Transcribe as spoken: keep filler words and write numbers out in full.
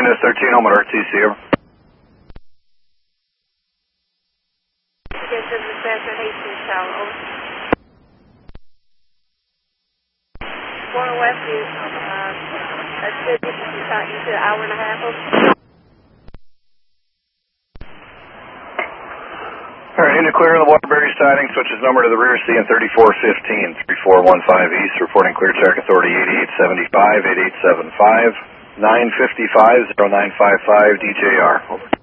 News thirteen, home at R T C, over. This is Dispatcher Hastings Tower, over. Going west is, uh, that's good, this is about into an hour and a half, over. Alright, in to clear on the Waterbury siding, switches number to the rear, C N thirty-four fifteen, three four one five East, reporting clear check authority eighty-eight seventy-five, eighty-eight seventy-five, nine fifty-five, zero nine five five, D J R, over.